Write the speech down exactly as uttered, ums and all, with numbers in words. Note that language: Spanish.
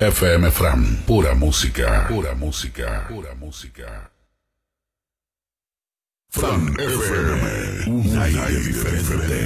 F M Fram, pura música, pura música, pura música. Fram F M, un aire diferente.